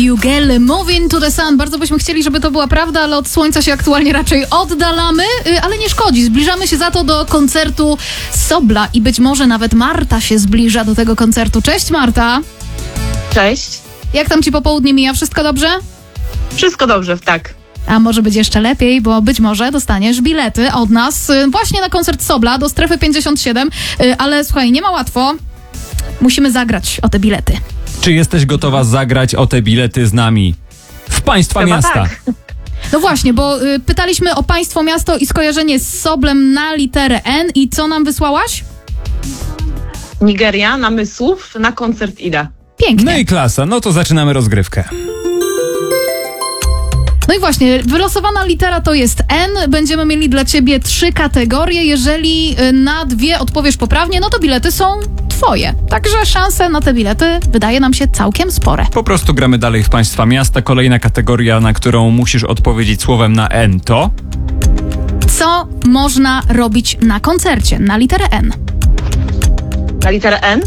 Jugel, Moving to the Sun. Bardzo byśmy chcieli, żeby to była prawda, ale od słońca się aktualnie raczej oddalamy, ale nie szkodzi. Zbliżamy się za to do koncertu Sobla i być może nawet Marta się zbliża do tego koncertu. Cześć Marta. Cześć. Jak tam ci popołudnie mija? Wszystko dobrze? Wszystko dobrze, tak. A może być jeszcze lepiej, bo być może dostaniesz bilety od nas właśnie na koncert Sobla do Strefy 57, ale słuchaj, nie ma łatwo. Musimy zagrać o te bilety. Czy jesteś gotowa zagrać o te bilety z nami w państwa Chyba miasta? tak. No właśnie, bo pytaliśmy o państwo, miasto i skojarzenie z Soblem na literę N i co nam wysłałaś? Nigeria, Namysłów, na koncert idę. Pięknie. No i klasa, no to zaczynamy rozgrywkę. No i właśnie, wylosowana litera to jest N. Będziemy mieli dla ciebie 3 kategorie. Jeżeli na 2 odpowiesz poprawnie, no to bilety są twoje. Także szanse na te bilety wydaje nam się całkiem spore. Po prostu gramy dalej w państwa miasta. Kolejna kategoria, na którą musisz odpowiedzieć słowem na N to... Co można robić na koncercie na literę N? Na literę N?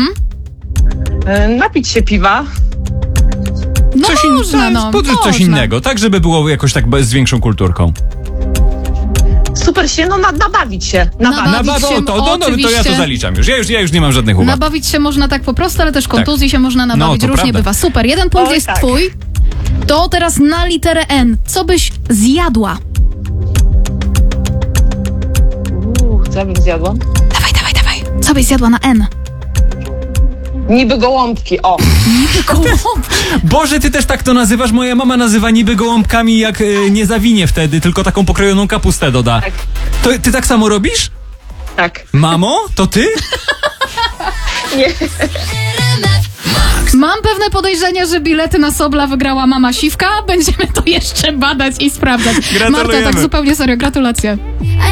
Napić się piwa. No można, no. Podrzuć coś można. innego, tak żeby było jakoś tak z większą kulturką. Super się, nabawić się. Nabawić się, to ja to oczywiście. zaliczam już. Ja już nie mam żadnych uwag. Nabawić się można tak po prostu, ale też kontuzji się można nabawić. No, to Różnie prawda. bywa. Super, 1 punkt Oj, jest tak. twój. To teraz na literę N. Co byś zjadła? Co bym zjadła? Dawaj. Co byś zjadła na N? Niby gołąbki, o. Boże, ty też tak to nazywasz? Moja mama nazywa niby gołąbkami, jak nie zawinie wtedy, tylko taką pokrojoną kapustę doda. Tak. To ty tak samo robisz? Tak. Mamo? To ty? Nie. Mam pewne podejrzenie, że bilety na Sobla wygrała mama Siwka. Będziemy to jeszcze badać i sprawdzać. Marta, Gratulujemy. tak zupełnie serio, gratulacje.